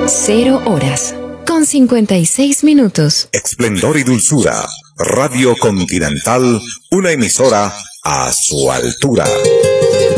0 horas con 56 minutos. Esplendor y dulzura. Radio Continental, una emisora a su altura.